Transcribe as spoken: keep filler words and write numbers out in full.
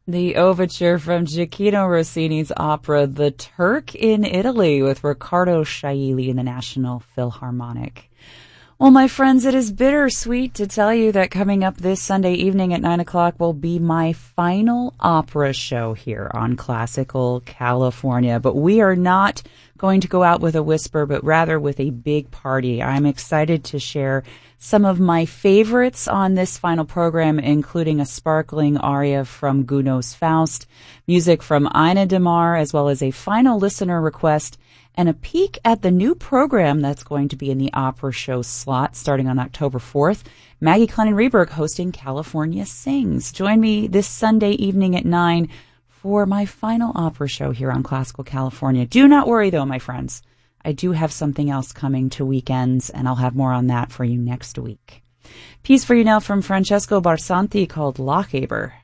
The overture from Gioacchino Rossini's opera The Turk in Italy with Riccardo Chailly in the National Philharmonic. Well, my friends, it is bittersweet to tell you that coming up this Sunday evening at nine o'clock will be my final opera show here on Classical California. But we are not going to go out with a whisper, but rather with a big party. I'm excited to share some of my favorites on this final program, including a sparkling aria from Gounod's Faust, music from Ina DeMar, as well as a final listener request, and a peek at the new program that's going to be in the opera show slot starting on October fourth. Maggie Clennon-Reberg hosting California Sings. Join me this Sunday evening at nine for my final opera show here on Classical California. Do not worry, though, my friends. I do have something else coming to weekends, and I'll have more on that for you next week. Piece for you now from Francesco Barsanti called Lochaber.